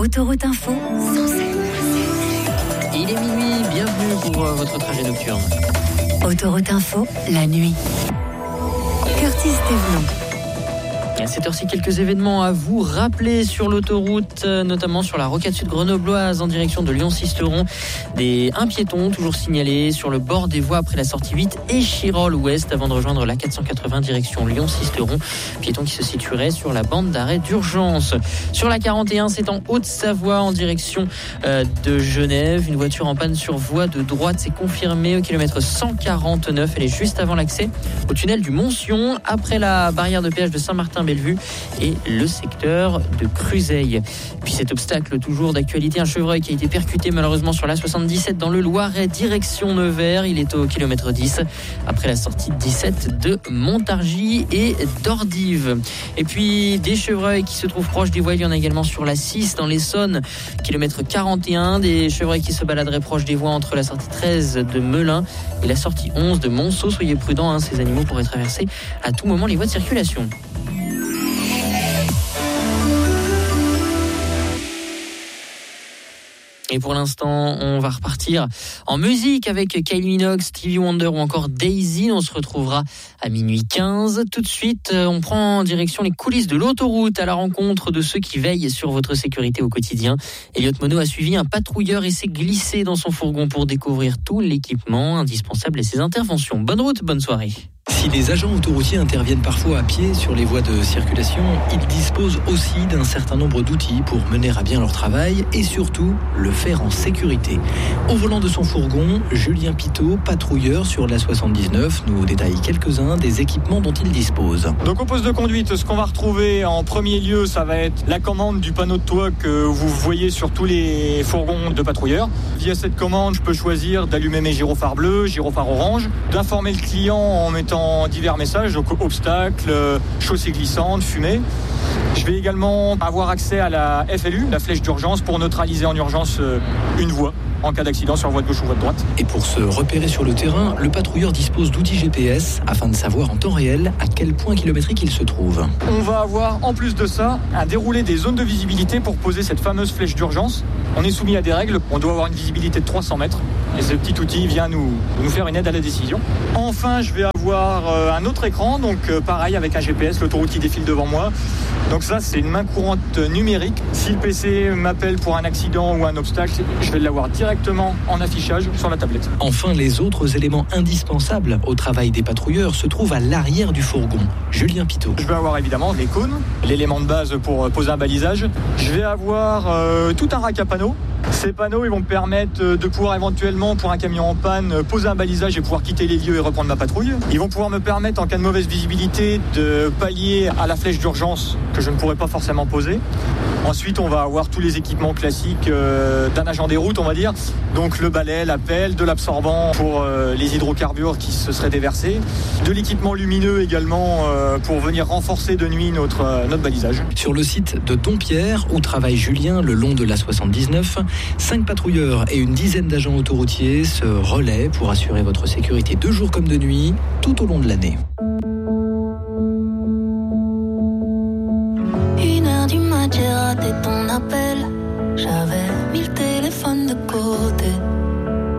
Autoroute Info, Il est minuit, bienvenue pour votre trajet nocturne. Autoroute Info, la nuit. Curtis Thévenon. À cette heure-ci, quelques événements à vous rappeler sur l'autoroute, notamment sur la rocade sud grenobloise en direction de Lyon-Sisteron. Un piéton toujours signalé sur le bord des voies après la sortie 8 et Chirol-Ouest avant de rejoindre la 480 direction Lyon-Sisteron. Piéton qui se situerait sur la bande d'arrêt d'urgence. Sur la 41, c'est en Haute-Savoie en direction de Genève. Une voiture en panne sur voie de droite, c'est confirmé au kilomètre 149. Elle est juste avant l'accès au tunnel du Montsion, après la barrière de péage de Saint-Martin-Bellevue et le secteur de Cruzeil. Puis cet obstacle toujours d'actualité, un chevreuil qui a été percuté malheureusement sur la 77 dans le Loiret, direction Nevers. Il est au kilomètre 10 après la sortie 17 de Montargis et d'Ordives. Et puis des chevreuils qui se trouvent proches des voies, il y en a également sur la 6 dans l'Essonne, kilomètre 41. Des chevreuils qui se baladeraient proches des voies entre la sortie 13 de Melun et la sortie 11 de Monceau. Soyez prudents, ces animaux pourraient traverser à tout moment les voies de circulation. Et pour l'instant, on va repartir en musique avec Kylie Minogue, Stevie Wonder ou encore Daisy. On se retrouvera à minuit 15. Tout de suite, on prend en direction les coulisses de l'autoroute à la rencontre de ceux qui veillent sur votre sécurité au quotidien. Elliot Monod a suivi un patrouilleur et s'est glissé dans son fourgon pour découvrir tout l'équipement indispensable à ses interventions. Bonne route, bonne soirée. Si les agents autoroutiers interviennent parfois à pied sur les voies de circulation, ils disposent aussi d'un certain nombre d'outils pour mener à bien leur travail et surtout le faire en sécurité. Au volant de son fourgon, Julien Pitot, patrouilleur sur la 79, nous détaille quelques-uns des équipements dont il dispose. Donc au poste de conduite, ce qu'on va retrouver en premier lieu, ça va être la commande du panneau de toit que vous voyez sur tous les fourgons de patrouilleurs. Via cette commande, je peux choisir d'allumer mes gyrophares bleus, gyrophares orange, d'informer le client en mettant divers messages, donc obstacles, chaussées glissantes, fumée. Je vais également avoir accès à la FLU, la flèche d'urgence, pour neutraliser en urgence une voie en cas d'accident sur voie de gauche ou voie de droite. Et pour se repérer sur le terrain, le patrouilleur dispose d'outils GPS afin de savoir en temps réel à quel point kilométrique il se trouve. On va avoir en plus de ça un déroulé des zones de visibilité pour poser cette fameuse flèche d'urgence. On est soumis à des règles, on doit avoir une visibilité de 300 mètres et ce petit outil vient nous faire une aide à la décision. Enfin, je vais avoir un autre écran, donc pareil avec un GPS, l'autoroute qui défile devant moi. Donc ça, c'est une main courante numérique. Si le PC m'appelle pour un accident ou un obstacle, je vais l'avoir directement en affichage sur la tablette. Enfin, les autres éléments indispensables au travail des patrouilleurs se trouvent à l'arrière du fourgon. Julien Pitot. Je vais avoir évidemment les cônes, l'élément de base pour poser un balisage. Je vais avoir tout un rack à panneaux. Ces panneaux, ils vont me permettre de pouvoir éventuellement, pour un camion en panne, poser un balisage et pouvoir quitter les lieux et reprendre ma patrouille. Ils vont pouvoir me permettre, en cas de mauvaise visibilité, de pallier à la flèche d'urgence que je ne pourrais pas forcément poser. Ensuite, on va avoir tous les équipements classiques d'un agent des routes, on va dire. Donc le balai, la pelle, de l'absorbant pour les hydrocarbures qui se seraient déversés. De l'équipement lumineux également pour venir renforcer de nuit notre balisage. Sur le site de Dompierre, où travaille Julien le long de la 79, 5 patrouilleurs et une dizaine d'agents autoroutiers se relaient pour assurer votre sécurité de jour comme de nuit, tout au long de l'année.